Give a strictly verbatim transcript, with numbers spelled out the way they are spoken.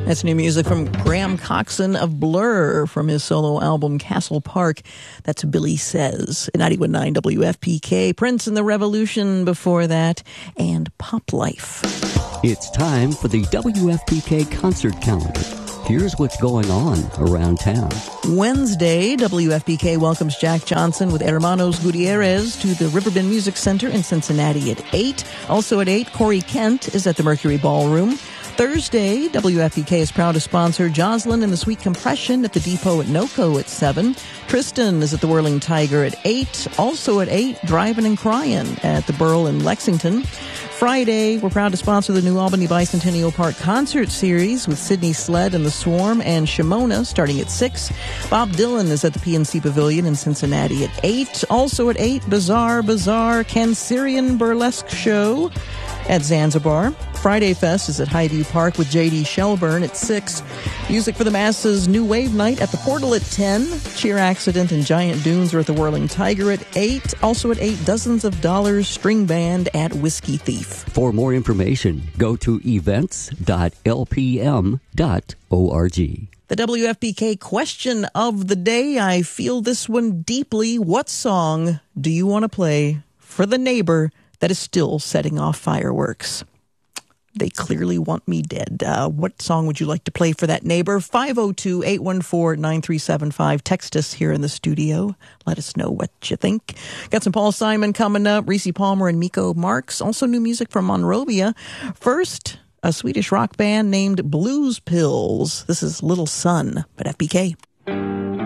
That's new music from Graham Coxon of Blur from his solo album Castle Park. That's Billy Says. ninety-one point nine W F P K, Prince and the Revolution before that, and Pop Life. It's time for the W F P K concert calendar. Here's what's going on around town. Wednesday, W F P K welcomes Jack Johnson with Hermanos Gutierrez to the Riverbend Music Center in Cincinnati at eight. Also at eight, Corey Kent is at the Mercury Ballroom. Thursday, W F P K is proud to sponsor Jocelyn and the Sweet Compression at the Depot at NOCO at seven. Tristan is at the Whirling Tiger at eight. Also at eight, Driving and Crying at the Burl in Lexington. Friday, we're proud to sponsor the New Albany Bicentennial Park Concert Series with Sydney Sled and the Swarm and Shimona starting at six. Bob Dylan is at the P N C Pavilion in Cincinnati at eight. Also at eight, Bizarre Bazaar Cancerian Burlesque Show at Zanzibar. Friday Fest is at Highview Park with J D Shelburne at six. Music for the Masses New Wave Night at the Portal at ten. Cheer Accident and Giant Dunes are at the Whirling Tiger at eight. Also at eight, Dozens of Dollars String Band at Whiskey Thief. For more information, go to events dot l p m dot org. The W F P K question of the day. I feel this one deeply. What song do you want to play for the neighbor that is still setting off fireworks? They clearly want me dead. Uh, what song would you like to play for that neighbor? five oh two, eight one four, nine three seven five. Text us here in the studio. Let us know what you think. Got some Paul Simon coming up, Reese Palmer and Miko Marks. Also new music from Monrovia. First, a Swedish rock band named Blues Pills. This is Little Sun at F P K.